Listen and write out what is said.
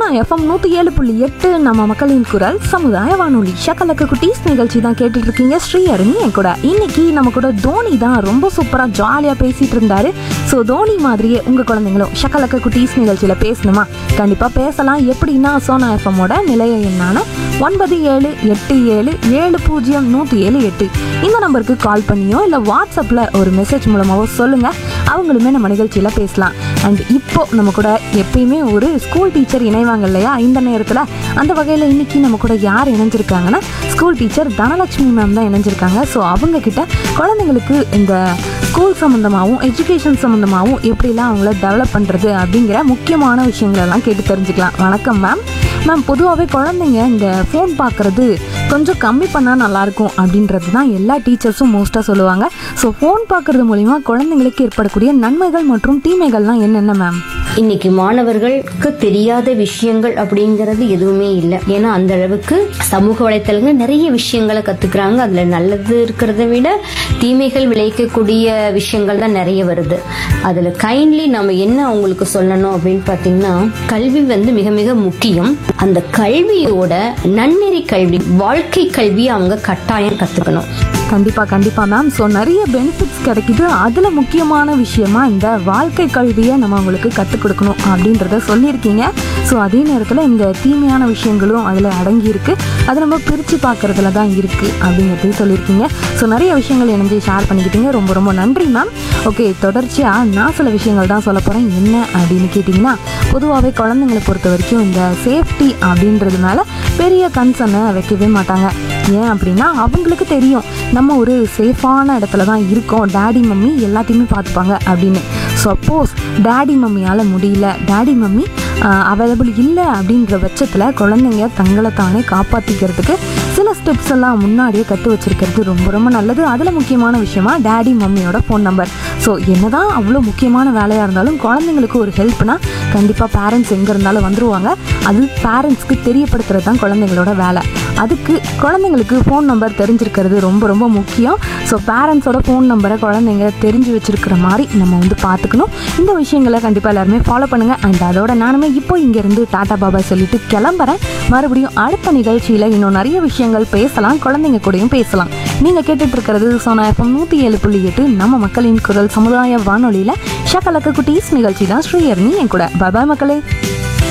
FM 107.8 நம்ம மக்களின் குரல் சமுதாய வானொலி ஷக்கலக்க குட்டீஸ் நிகழ்ச்சி தான் கேட்டுட்டு இருக்கீங்க. ஸ்ரீஹரணி என் கூட. இன்னைக்கு நம்ம கூட தோனி தான் ரொம்ப சூப்பராக ஜாலியாக பேசிட்டு இருந்தாரு. ஸோ தோனி மாதிரியே உங்கள் குழந்தைங்களும் ஷக்கலக்க குட்டீஸ் நிகழ்ச்சியில் பேசணுமா? கண்டிப்பாக பேசலாம். எப்படின்னா சோனா எஃப்எம்மோட நிலைய எண்ணான 9787700178 இந்த நம்பருக்கு கால் பண்ணியோ இல்லை வாட்ஸ்அப்பில் ஒரு மெசேஜ் மூலமாகவோ சொல்லுங்கள். அவங்களுமே நம்ம நிகழ்ச்சியில் பேசலாம். அண்ட் இப்போ நம்ம கூட எப்பயுமே ஒரு ஸ்கூல் டீச்சர் இணைவாங்க இல்லையா இந்த நேரத்தில். அந்த வகையில் இன்னைக்கு நம்ம கூட யார் இணைஞ்சிருக்காங்கன்னா ஸ்கூல் டீச்சர் தனலட்சுமி மேம் தான் இணைஞ்சிருக்காங்க. ஸோ அவங்கக்கிட்ட குழந்தைங்களுக்கு இந்த ஸ்கூல் சம்மந்தமாகவும் எஜுகேஷன் சம்மந்தமாகவும் எப்படிலாம் அவங்கள டெவலப் பண்ணுறது அப்படிங்கிற முக்கியமான விஷயங்களெல்லாம் கேட்டு தெரிஞ்சுக்கலாம். வணக்கம் மேம். மேம், பொதுவாகவே குழந்தைங்க இந்த ஃபோன் பார்க்குறது கொஞ்சம் கம்மி பண்ணால் நல்லாயிருக்கும் அப்படின்றது தான் எல்லா டீச்சர்ஸும் மோஸ்ட்டாக சொல்லுவாங்க. ஸோ ஃபோன் பார்க்குறது மூலிமா குழந்தைங்களுக்கு ஏற்படக்கூடிய நன்மைகள் மற்றும் தீமைகள்லாம் என்னென்ன மேம்? இன்னைக்கு மாணவர்களுக்கு தெரியாத விஷயங்கள் அப்படிங்கறது எதுவுமே இல்லை. ஏன்னா அந்த அளவுக்கு சமூக வலைத்தளங்கள் நிறைய விஷயங்களை கத்துக்கிறாங்க. அதுல நல்லது இருக்கிறத விட தீமைகள் விளைவிக்கக்கூடிய விஷயங்கள் தான் நிறைய வருது. அதுல கைண்ட்லி நம்ம என்ன அவங்களுக்கு சொல்லணும் அப்படின்னு பாத்தீங்கன்னா, கல்வி மிக மிக முக்கியம். அந்த கல்வியோட நன்னெறி கல்வி, வாழ்க்கை கல்வியை அவங்க கட்டாயம் கத்துக்கணும். கண்டிப்பாக மேம். ஸோ நிறைய பெனிஃபிட்ஸ் கிடைக்குது. அதில் முக்கியமான விஷயமா இந்த வாழ்க்கை கல்வியை நம்ம அவங்களுக்கு கற்றுக் கொடுக்கணும் அப்படின்றத சொல்லியிருக்கீங்க. ஸோ அதே நேரத்தில் இந்த தீமையான விஷயங்களும் அதில் அடங்கியிருக்கு. அதை நம்ம பிரித்து பார்க்குறதுல தான் இருக்குது அப்படிங்கிறதையும் சொல்லியிருக்கீங்க. ஸோ நிறைய விஷயங்கள் இணைஞ்சு ஷேர் பண்ணிக்கிட்டீங்க. ரொம்ப ரொம்ப நன்றி மேம். ஓகே, தொடர்ச்சியாக நான் சில விஷயங்கள் தான் சொல்ல போகிறேன். என்ன அப்படின்னு கேட்டிங்கன்னா, பொதுவாகவே குழந்தைங்களை பொறுத்த வரைக்கும் இந்த சேஃப்டி அப்படின்றது மேலே பெரிய கன்சர்னை வைக்கவே மாட்டாங்க. ஏன் அப்படின்னா அவங்களுக்கு தெரியும் நம்ம ஒரு சேஃபான இடத்துல தான் இருக்கோம், டேடி மம்மி எல்லாத்தையுமே பார்த்துப்பாங்க அப்படின்னு. சப்போஸ் டேடி மம்மியால் முடியல, டேடி மம்மி அவைலபிள் இல்லை அப்படின்ற பட்சத்தில் குழந்தைங்க தங்களை தானே காப்பாற்றிக்கிறதுக்கு சில ஸ்டெப்ஸ் எல்லாம் முன்னாடியே கற்று வச்சிருக்கிறது ரொம்ப ரொம்ப நல்லது. அதில் முக்கியமான விஷயமா டேடி மம்மியோட ஃபோன் நம்பர். ஸோ என்னதான் அவ்வளோ முக்கியமான வேலையாக இருந்தாலும் குழந்தைங்களுக்கு ஒரு ஹெல்ப்னா கண்டிப்பாக பேரண்ட்ஸ் எங்கே இருந்தாலும் வந்துடுவாங்க. அது பேரண்ட்ஸ்க்கு தெரியப்படுத்துறது தான் குழந்தைங்களோட வேலை. அதுக்கு குழந்தைங்களுக்கு ஃபோன் நம்பர் தெரிஞ்சிருக்கிறது ரொம்ப ரொம்ப முக்கியம். ஸோ பேரண்ட்ஸோட ஃபோன் நம்பரை குழந்தைங்க தெரிஞ்சு வச்சுருக்கிற மாதிரி நம்ம பார்த்துக்கணும். இந்த விஷயங்களை கண்டிப்பாக எல்லாருமே ஃபாலோ பண்ணுங்கள். அண்ட் அதோட நானுமே இப்போ இங்கேருந்து டாடா பாபா சொல்லிட்டு கிளம்புறேன். மறுபடியும் அடுத்த நிகழ்ச்சியில் இன்னும் நிறைய விஷயங்கள் பேசலாம், குழந்தைங்க கூடயும் பேசலாம். நீங்கள் கேட்டுட்டு இருக்கிறது சோனா FM 107.8 நம்ம மக்களின் குரல் சமுதாய வானொலியில் ஷக்கலக்க குட்டீஸ் நிகழ்ச்சி தான். ஸ்ரீஹரணி என் கூட. பாய் பாய் மக்களே.